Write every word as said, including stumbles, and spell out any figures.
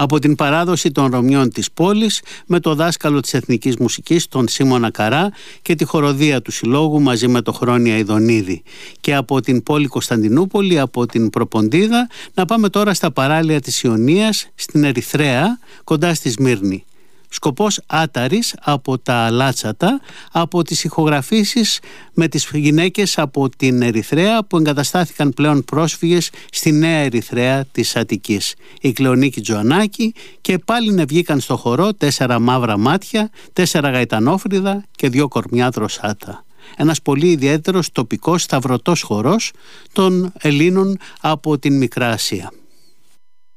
Από την παράδοση των Ρωμιών της πόλης, με το δάσκαλο της Εθνικής Μουσικής, τον Σίμωνα Καρά, και τη χοροδία του Συλλόγου μαζί με το Χρόνια Ιδονίδη. Και από την πόλη Κωνσταντινούπολη, από την Προποντίδα, να πάμε τώρα στα παράλια της Ιωνίας, στην Ερυθρέα, κοντά στη Σμύρνη. Σκοπός Άταρης από τα Λάτσατα, από τις ηχογραφήσεις με τις γυναίκες από την Ερυθρέα που εγκαταστάθηκαν πλέον πρόσφυγες στη Νέα Ερυθρέα της Αττικής. Η Κλεονίκη Τζοανάκη, και πάλι να βγήκαν στο χορό τέσσερα μαύρα μάτια, τέσσερα γαϊτανόφρυδα και δυο κορμιά δροσάτα. Ένας πολύ ιδιαίτερος τοπικός σταυρωτός χορός των Ελλήνων από την Μικρά Ασία.